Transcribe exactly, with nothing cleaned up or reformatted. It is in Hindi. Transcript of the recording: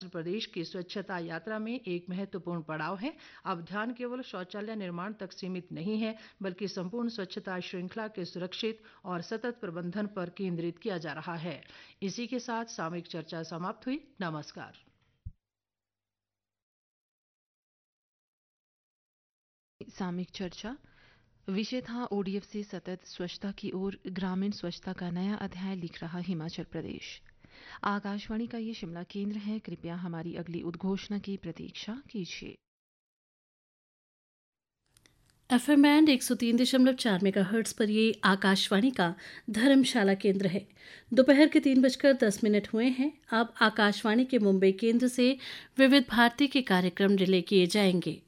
हिमाचल प्रदेश की स्वच्छता यात्रा में एक महत्वपूर्ण पड़ाव है। अब ध्यान केवल शौचालय निर्माण तक सीमित नहीं है, बल्कि संपूर्ण स्वच्छता श्रृंखला के सुरक्षित और सतत प्रबंधन पर केंद्रित किया जा रहा है। इसी के साथ सामयिक चर्चा समाप्त हुई। नमस्कार। सामयिक चर्चा विषय था ओडीएफ से सतत स्वच्छता की ओर, ग्रामीण स्वच्छता का नया अध्याय लिख रहा हिमाचल प्रदेश। आकाशवाणी का ये शिमला केंद्र है। कृपया हमारी अगली उद्घोषणा की प्रतीक्षा कीजिए। एफएम बैंड एक सौ तीन दशमलव चार मेगाहर्ट्ज पर ये आकाशवाणी का धर्मशाला केंद्र है। दोपहर के तीन बजकर दस मिनट हुए हैं। अब आकाशवाणी के मुंबई केंद्र से विविध भारती के कार्यक्रम रिले किए जाएंगे।